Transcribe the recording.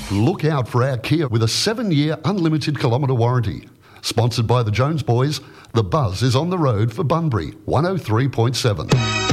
Look out for our Kia with a 7-year unlimited kilometre warranty. Sponsored by the Jones Boys, The Buzz is on the road for Bunbury, 103.7.